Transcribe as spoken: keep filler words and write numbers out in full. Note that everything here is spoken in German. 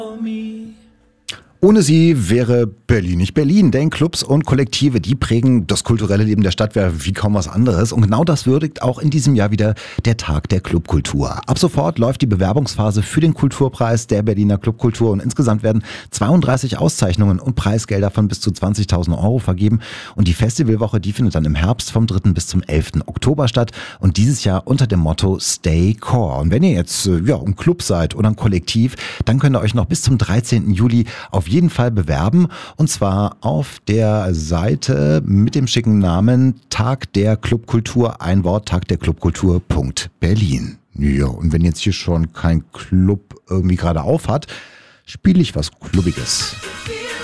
Ohne sie wäre Berlin nicht Berlin, denn Clubs und Kollektive, die prägen das kulturelle Leben der Stadt wie kaum was anderes. Und genau das würdigt auch in diesem Jahr wieder der Tag der Clubkultur. Ab sofort läuft die Bewerbungsphase für den Kulturpreis der Berliner Clubkultur und insgesamt werden zweiunddreißig Auszeichnungen und Preisgelder von bis zu zwanzigtausend Euro vergeben. Und die Festivalwoche, die findet dann im Herbst vom dritten bis zum elften Oktober statt und dieses Jahr unter dem Motto Stay Core. Und wenn ihr jetzt ja, ein Club seid oder ein Kollektiv, dann könnt ihr euch noch bis zum dreizehnten Juli auf jeden Fall bewerben und zwar auf der Seite mit dem schicken Namen Tag der Clubkultur, ein Wort, tagderclubkultur.berlin. Ja, und wenn jetzt hier schon kein Club irgendwie gerade auf hat, spiele ich was Clubbiges.